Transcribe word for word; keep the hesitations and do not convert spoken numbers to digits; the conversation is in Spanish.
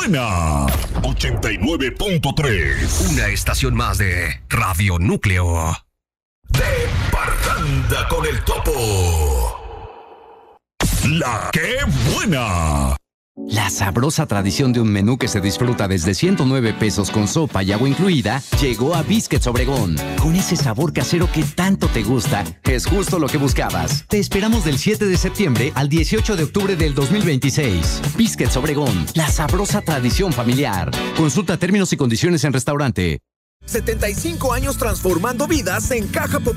buena! ochenta y nueve punto tres. Una estación más de Radio Núcleo. De parranda con el topo. La que buena. La sabrosa tradición de un menú que se disfruta desde ciento nueve pesos con sopa y agua incluida llegó a Biscuits Obregón. Con ese sabor casero que tanto te gusta, es justo lo que buscabas. Te esperamos del siete de septiembre al dieciocho de octubre del dos mil veintiséis. Biscuits Obregón, la sabrosa tradición familiar. Consulta términos y condiciones en restaurante. setenta y cinco años transformando vidas en Caja Popular.